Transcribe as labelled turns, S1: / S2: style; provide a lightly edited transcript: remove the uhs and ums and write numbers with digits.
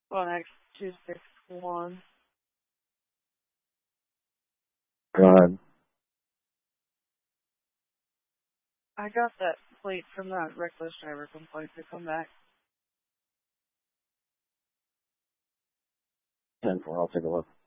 S1: X 261.
S2: Go ahead.
S1: I got that plate from that reckless driver complaint to come back.
S2: 10-4, I'll take a look.